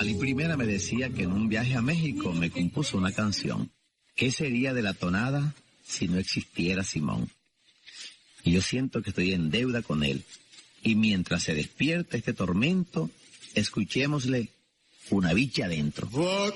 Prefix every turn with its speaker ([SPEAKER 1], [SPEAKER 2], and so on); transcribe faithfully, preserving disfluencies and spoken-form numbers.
[SPEAKER 1] Lali Primera me decía que en un viaje a México me compuso una canción. ¿Qué sería de la tonada si no existiera Simón? Y yo siento que estoy en deuda con él. Y mientras se despierta este tormento, escuchémosle una bicha adentro.
[SPEAKER 2] What